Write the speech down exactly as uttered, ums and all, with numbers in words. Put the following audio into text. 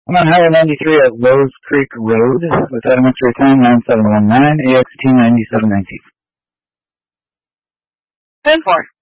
I'm on Highway ninety-three at Rose Creek Road with item X-ray time nine seven one nine, A X T ninety-seven nineteen. ten four.